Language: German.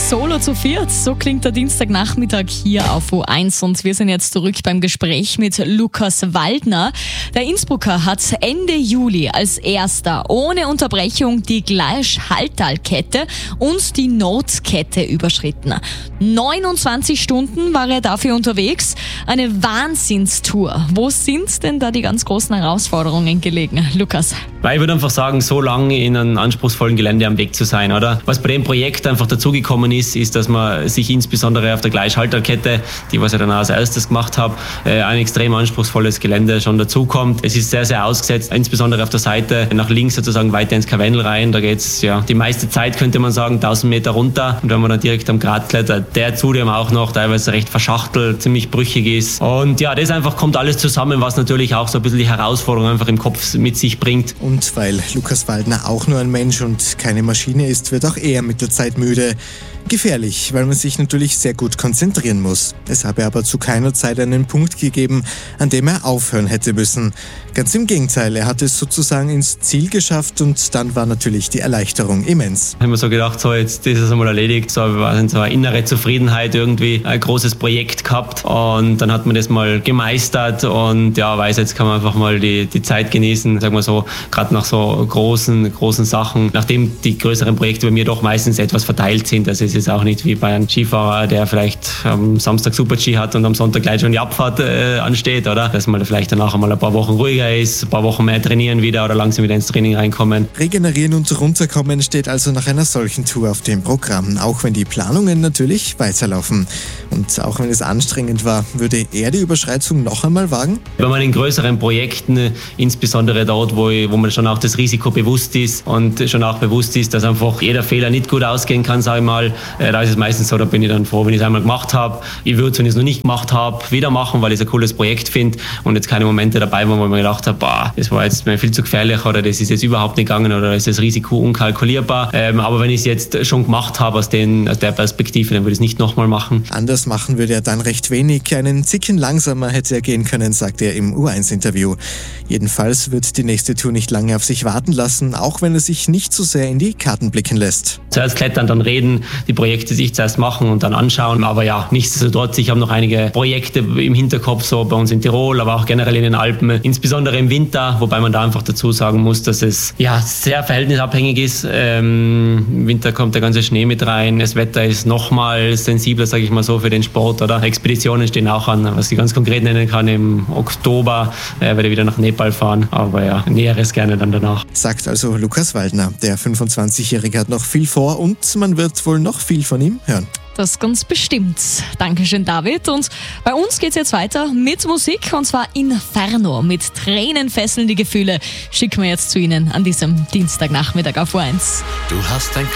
Solo zu viert. So klingt der Dienstagnachmittag hier auf O1 und wir sind jetzt zurück beim Gespräch mit Lukas Waldner. Der Innsbrucker hat Ende Juli als erster ohne Unterbrechung die Gleich-Halltal-Kette und die Notkette überschritten. 29 Stunden war er dafür unterwegs. Eine Wahnsinnstour. Wo sind denn da die ganz großen Herausforderungen gelegen, Lukas? Weil ich würde einfach sagen, so lange in einem anspruchsvollen Gelände am Weg zu sein, oder? Was bei dem Projekt einfach dazugekommen ist, dass man sich insbesondere auf der Gleich-Halltal-Kette, die was ich dann als erstes gemacht habe, ein extrem anspruchsvolles Gelände schon dazukommt. Es ist sehr, sehr ausgesetzt, insbesondere auf der Seite nach links sozusagen weiter ins Karwendel rein. Da geht's ja die meiste Zeit, könnte man sagen, 1000 Meter runter. Und wenn man dann direkt am Grat klettert, der zudem auch noch teilweise recht verschachtelt, ziemlich brüchig ist. Und ja, das einfach kommt alles zusammen, was natürlich auch so ein bisschen die Herausforderung einfach im Kopf mit sich bringt. Und weil Lukas Waldner auch nur ein Mensch und keine Maschine ist, wird auch er mit der Zeit müde. Gefährlich, weil man sich natürlich sehr gut konzentrieren muss. Es habe aber zu keiner Zeit einen Punkt gegeben, an dem er aufhören hätte müssen. Ganz im Gegenteil, er hat es sozusagen ins Ziel geschafft und dann war natürlich die Erleichterung immens. Ich habe mir so gedacht, so jetzt ist es einmal erledigt, so eine innere Zufriedenheit irgendwie, ein großes Projekt gehabt und dann hat man das mal gemeistert und ja, weiß, jetzt kann man einfach mal die Zeit genießen, sagen wir so, gerade nach so großen Sachen, nachdem die größeren Projekte bei mir doch meistens etwas verteilt sind, also es ist auch nicht wie bei einem Skifahrer, der vielleicht am Samstag Super-G hat und am Sonntag gleich schon die Abfahrt ansteht, oder? Dass man vielleicht danach einmal ein paar Wochen ruhiger ist, ein paar Wochen mehr trainieren wieder oder langsam wieder ins Training reinkommen. Regenerieren und runterkommen steht also nach einer solchen Tour auf dem Programm, auch wenn die Planungen natürlich weiterlaufen. Und auch wenn es anstrengend war, würde er die Überschreitung noch einmal wagen? Wenn man in größeren Projekten, insbesondere dort, wo man schon auch das Risiko bewusst ist und schon auch bewusst ist, dass einfach jeder Fehler nicht gut ausgehen kann, sage ich mal, da ist es meistens so, da bin ich dann froh, wenn ich es einmal gemacht habe. Ich würde es, wenn ich es noch nicht gemacht habe, wieder machen, weil ich es ein cooles Projekt finde und jetzt keine Momente dabei waren, wo ich mir gedacht habe, das war jetzt mir viel zu gefährlich oder das ist jetzt überhaupt nicht gegangen oder ist das Risiko unkalkulierbar. Aber wenn ich es jetzt schon gemacht habe aus der Perspektive, dann würde ich es nicht nochmal machen. Anders machen würde er dann recht wenig. Einen Zicken langsamer hätte er gehen können, sagt er im U1-Interview. Jedenfalls wird die nächste Tour nicht lange auf sich warten lassen, auch wenn er sich nicht so sehr in die Karten blicken lässt. Zuerst klettern, dann reden, die Projekte sich zuerst machen und dann anschauen. Aber ja, nichtsdestotrotz, ich habe noch einige Projekte im Hinterkopf, so bei uns in Tirol, aber auch generell in den Alpen, insbesondere im Winter, wobei man da einfach dazu sagen muss, dass es ja sehr verhältnisabhängig ist. Im Winter kommt der ganze Schnee mit rein, das Wetter ist nochmal sensibler, sage ich mal so, für den Sport, oder? Expeditionen stehen auch an, was ich ganz konkret nennen kann, im Oktober werde ich wieder nach Nepal fahren, aber ja, Näheres gerne dann danach. Sagt also Lukas Waldner. Der 25-Jährige hat noch viel vor und man wird wohl noch viel von ihm hören. Das ganz bestimmt. Dankeschön, David. Und bei uns geht's jetzt weiter mit Musik und zwar Inferno mit tränenfesselnde Gefühle. Schicken wir jetzt zu Ihnen an diesem Dienstagnachmittag auf O1. Du hast ein